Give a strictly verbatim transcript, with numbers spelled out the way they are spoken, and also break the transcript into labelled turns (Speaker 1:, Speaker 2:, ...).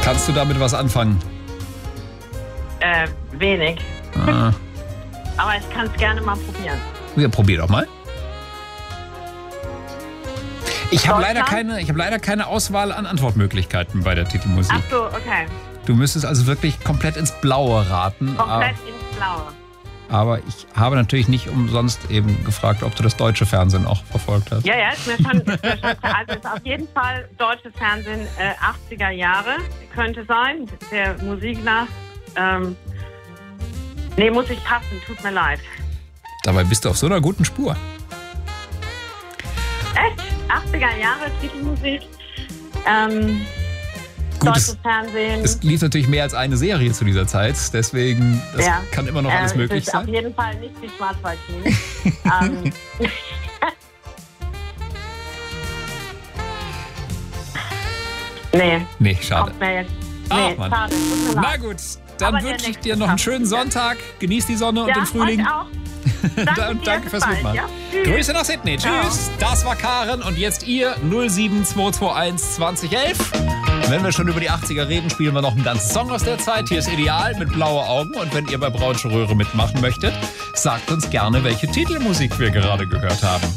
Speaker 1: Kannst du damit was anfangen?
Speaker 2: Äh, wenig.
Speaker 1: Ah.
Speaker 2: Aber ich kann es gerne mal probieren.
Speaker 1: Ja, probier doch mal. Ich habe leider,
Speaker 2: Deutschland?
Speaker 1: keine, ich hab leider keine Auswahl an Antwortmöglichkeiten bei der Titelmusik.
Speaker 2: Ach so, okay.
Speaker 1: Du müsstest also wirklich komplett ins Blaue raten.
Speaker 2: Komplett ins Blaue.
Speaker 1: Aber ich habe natürlich nicht umsonst eben gefragt, ob du das deutsche Fernsehen auch verfolgt hast.
Speaker 2: Ja, ja, ist mir schon, ist mir schon klar. Also ist auf jeden Fall deutsches Fernsehen äh, achtziger Jahre. Könnte sein, der Musik nach. Ähm, nee, muss ich passen, tut mir leid.
Speaker 1: Dabei bist du auf so einer guten Spur.
Speaker 2: Echt? achtziger Jahre Titelmusik. Ähm,
Speaker 1: Gut,
Speaker 2: deutsches
Speaker 1: es,
Speaker 2: Fernsehen.
Speaker 1: es lief natürlich mehr als eine Serie zu dieser Zeit, deswegen das
Speaker 2: Ja.
Speaker 1: kann immer noch alles
Speaker 2: äh,
Speaker 1: möglich
Speaker 2: es ist
Speaker 1: sein.
Speaker 2: auf jeden Fall nicht die Schwarzwaldklinik. ähm, nee,
Speaker 1: Nee, schade.
Speaker 2: kommt mir jetzt.
Speaker 1: Ah,
Speaker 2: Nee,
Speaker 1: Mann.
Speaker 2: schade. Tut mir
Speaker 1: Na
Speaker 2: leid.
Speaker 1: gut, dann
Speaker 2: Aber der
Speaker 1: wünsche ich
Speaker 2: nächste
Speaker 1: dir noch einen
Speaker 2: schafft
Speaker 1: schönen
Speaker 2: es, ja.
Speaker 1: Sonntag. Genieß die Sonne und
Speaker 2: Ja,
Speaker 1: den Frühling.
Speaker 2: euch auch. Danke,
Speaker 1: Und
Speaker 2: dir,
Speaker 1: danke
Speaker 2: bis
Speaker 1: fürs
Speaker 2: bald,
Speaker 1: Mitmachen.
Speaker 2: ja? Tschüss.
Speaker 1: Grüße nach Sydney. Tschüss. Das war Karen und jetzt ihr null sieben zwei zwei eins zwanzig elf. Wenn wir schon über die achtziger reden, spielen wir noch einen ganzen Song aus der Zeit. Hier ist Ideal mit blaue Augen. Und wenn ihr bei Braunsche Röhre mitmachen möchtet, sagt uns gerne, welche Titelmusik wir gerade gehört haben.